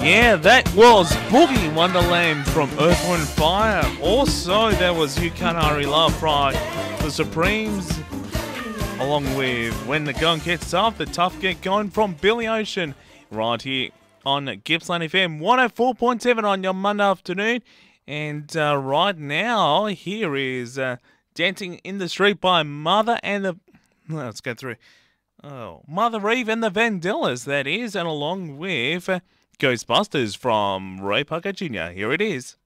Yeah, that was Boogie Wonderland from Earth, Wind & Fire. Also, there was You Can't Hurry Love by The Supremes, along with When the Going Gets Tough, The Tough Get Going from Billy Ocean, right here on Gippsland FM 104.7 on your Monday afternoon. And right now, here is Dancing in the Street by Mother and the... Let's go through. Oh, Mother Eve and the Vandellas, that is, and along with Ghostbusters from Ray Parker Jr. Here it is.